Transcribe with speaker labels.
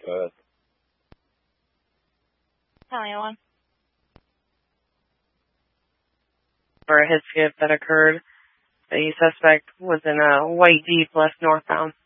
Speaker 1: 1. For a hit skip that occurred, the suspect was in a white Jeep left northbound.